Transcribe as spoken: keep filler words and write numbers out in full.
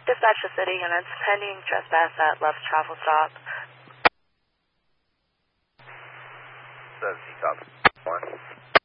Dispatch to city units, pending trespass at left travel stop. Says he copy. One.